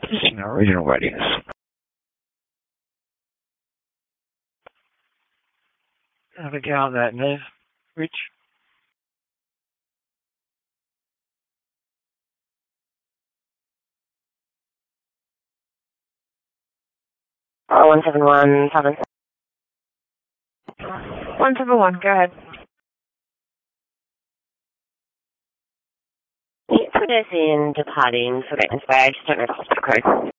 Regional readiness. Have a go on that, Niv. Rich. Oh, 1717. 171, go ahead. Put us in departing for Guidance Bay. I just don't know the hospital code.